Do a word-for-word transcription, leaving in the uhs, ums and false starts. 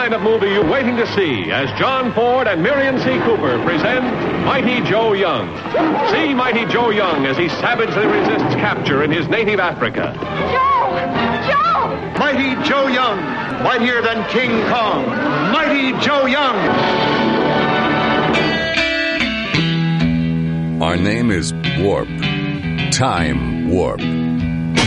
kind of movie you're waiting to see as John Ford and Miriam C. Cooper present Mighty Joe Young. See Mighty Joe Young as he savagely resists capture in his native Africa. Joe! Joe! Mighty Joe Young, mightier than King Kong. Mighty Joe Young. Our name is Warp. Time Warp.